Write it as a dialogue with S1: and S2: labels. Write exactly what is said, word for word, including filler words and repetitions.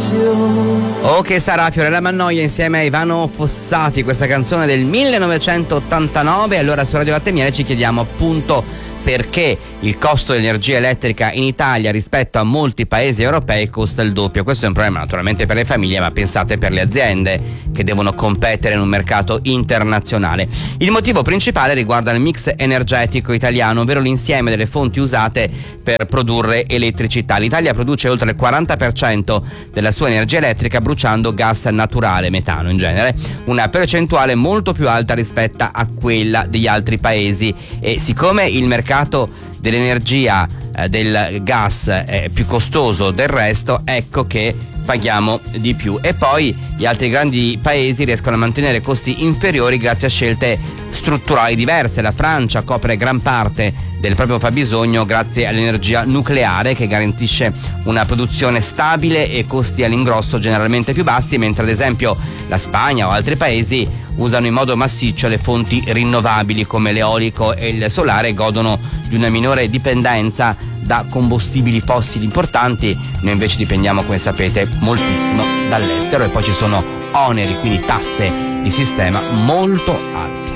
S1: Ok, sarà Fiorella Mannoia insieme a Ivano Fossati, questa canzone del millenovecentottantanove. Allora su Radio Latte e Miele ci chiediamo appunto perché il costo dell'energia elettrica in Italia rispetto a molti paesi europei costa il doppio. Questo è un problema naturalmente per le famiglie, ma pensate per le aziende che devono competere in un mercato internazionale. Il motivo principale riguarda il mix energetico italiano, ovvero l'insieme delle fonti usate per produrre elettricità. L'Italia produce oltre il quaranta per cento della sua energia elettrica bruciando gas naturale, metano in genere, una percentuale molto più alta rispetto a quella degli altri paesi, e siccome il mercato dell'energia eh, del gas è più costoso del resto, ecco che paghiamo di più. E poi gli altri grandi paesi riescono a mantenere costi inferiori grazie a scelte strutturali diverse. La Francia copre gran parte del proprio fabbisogno grazie all'energia nucleare, che garantisce una produzione stabile e costi all'ingrosso generalmente più bassi, mentre ad esempio la Spagna o altri paesi usano in modo massiccio le fonti rinnovabili come l'eolico e il solare e godono di una minore dipendenza da combustibili fossili importanti. Noi invece dipendiamo, come sapete, moltissimo dall'estero, e poi ci sono oneri, quindi tasse di sistema molto alte.